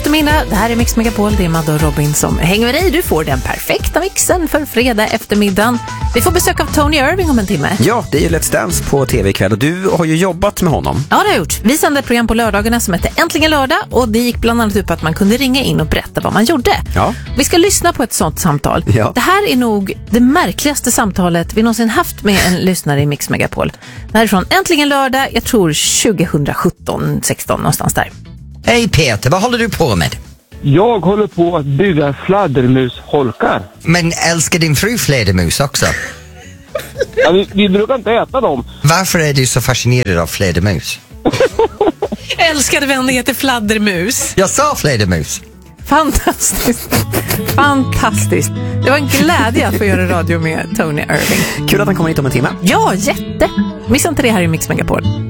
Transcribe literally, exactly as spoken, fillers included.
eftermiddag. Det här är Mix Megapol, det är Madde och Robin som hänger med dig. Du får den perfekta mixen för fredag eftermiddagen. Vi får besök av Tony Irving om en timme. Ja, det är ju Let's Dance på tv ikväll och du har ju jobbat med honom. Ja, det har jag gjort. Vi sände ett program på lördagarna som hette Äntligen lördag och det gick bland annat ut på att man kunde ringa in och berätta vad man gjorde. Ja. Vi ska lyssna på ett sånt samtal. Ja. Det här är nog det märkligaste samtalet vi någonsin haft med en lyssnare i Mix Megapol. Det här är från Äntligen lördag, jag tror tjugosjutton sexton någonstans där. Hej Peter, vad håller du på med? Jag håller på att bygga fladdermusholkar. Men älskar din fru flädermus också? Ja, vi, vi brukar inte äta dem. Varför är du så fascinerad av flädermus? Älskade vän, det heter fladdermus. Jag sa flädermus. Fantastiskt. Fantastiskt. Det var en glädje att få göra radio med Tony Irving. Kul att han kommer hit om en timme. Ja, jätte. Missa inte det här i Mix Megapol.